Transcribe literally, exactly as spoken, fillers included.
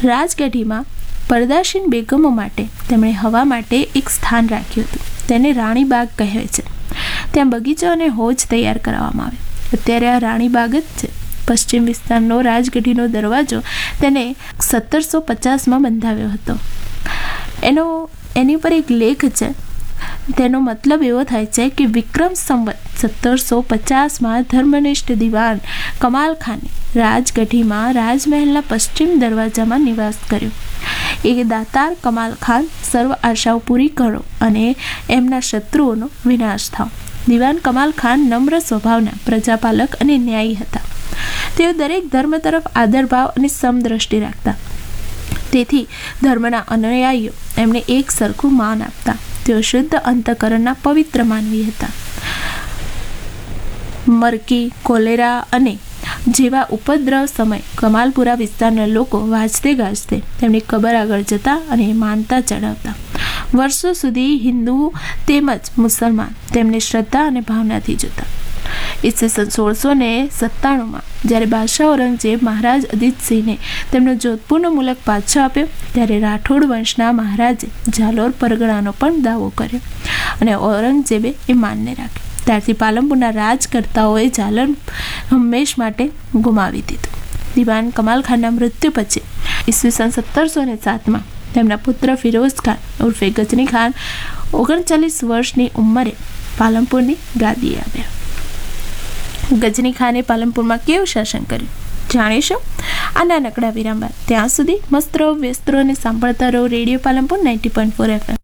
રાજગઢીમાં પરદાશીન બેગમો માટે તેમણે હવા માટે એક સ્થાન રાખ્યું હતું. તેને રાણીબાગ કહે છે. ત્યાં બગીચો અને હોજ તૈયાર કરવામાં આવે. અત્યારે આ રાણીબાગ જ છે. પશ્ચિમ વિસ્તારનો રાજગઢીનો દરવાજો તેને સત્તરસો પચાસમાં બંધાવ્યો હતો. એનો એની પર એક લેખ છે. તેનો મતલબ એવો થાય છે કે વિક્રમ સંવત સત્તરસો પચાસમાં ધર્મનિષ્ઠ દિવાન કમાલ ખાને રાજગઢીમાં રાજમહેલના પશ્ચિમ દરવાજામાં નિવાસ કર્યો. એ દાતાર કમાલ ખાન સર્વ આશાઓ પૂરી કરો અને એમના શત્રુઓનો વિનાશ થાવ. દિવાન કમાલ ખાન નમ્ર સ્વભાવના પ્રજાપાલક અને ન્યાયી હતા. તેઓ દરેક ધર્મ તરફ આદરભાવ અને સમદ્રષ્ટિ રાખતા. તેથી ધર્મના અનુયાયીઓ એમને એક સરખું માન આપતા. તેઓ શુદ્ધ અંતઃકરણના પવિત્ર માનવી હતા. મરકી, કોલેરા અને જેવા ઉપદ્રવ સમય કમાલપુરા વિસ્તારના લોકો વાજતે ગાજતે તેમની કબર આગળ જતા અને માનતા ચડાવતા. વર્ષો સુધી હિન્દુ તેમજ મુસલમાન તેમને શ્રદ્ધા અને ભાવનાથી જોતા. ઈસવીસન સોળસો ને સત્તાણુંમાં જ્યારે બાદશાહ ઔરંગઝેબ મહારાજ અદિતસિંહને તેમનો જોધપુરનો મુલક પાછો આપ્યો ત્યારે રાઠોડ વંશના મહારાજે જાલોર પરગણાનો પણ દાવો કર્યો અને ઔરંગઝેબે એ માન્ય રાખ્યો. ત્યારથી પાલનપુરના રાજકર્તાઓએ જાલોર હંમેશ માટે ગુમાવી દીધું. દિવાન કમાલ ખાનના મૃત્યુ પછી ઈસવીસન સત્તરસો ને સાતમાં તેમના પુત્ર ફિરોઝ ખાન ઉર્ફે ગજની ખાન ઓગણચાલીસ વર્ષની ઉંમરે પાલનપુરની ગાદીએ આવ્યા. ગજની ખાને પાલનપુરમાં કેવું શાસન કર્યું જાણીશું આ નાનકડા વિરામ બાદ. ત્યાં સુધી મસ્ત રહો, વ્યસ્ત રહો અને સાંભળતા રહો radio Palanpur ninety point four F M.